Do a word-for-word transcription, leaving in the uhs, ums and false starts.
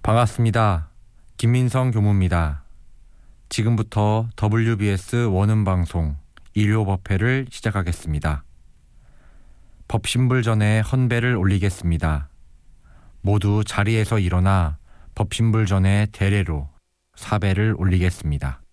반갑습니다. 김민성 교무입니다. 지금부터 더블유비에스 원음방송 일요법회를 시작하겠습니다. 법신불 전에 헌배를 올리겠습니다. 모두 자리에서 일어나 법신불 전에 대례로 사배를 올리겠습니다.